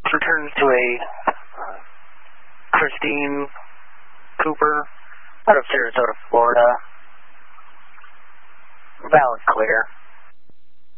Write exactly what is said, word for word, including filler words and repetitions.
returns to a uh, Christine Cooper out of Sarasota, Florida. Valid clear.